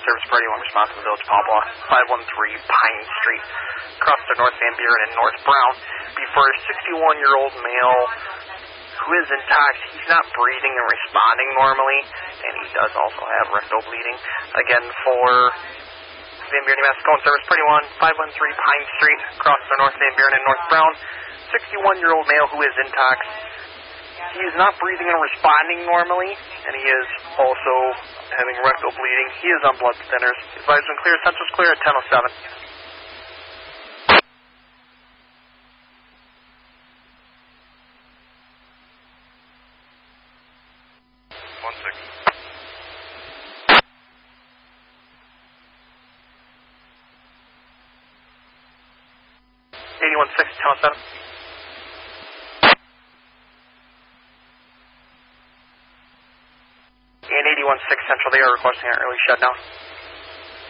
service for anyone responsible to Village Pablo, 513 Pine Street, across to North Van Buren and North Brown. Before a 61-year-old male who is intact. He's not breathing and responding normally, and he does also have rectal bleeding. Again, for Van Buren, Mass. Going service for anyone, 513 Pine Street, across to North Van Buren and North Brown. 61-year-old male who is intact. He is not breathing and responding normally, and he is also having rectal bleeding. He is on blood thinners. Advised when clear, Central's clear at 10:07. 81-6, 10:07. And 81-6 Central, they are requesting an early shutdown.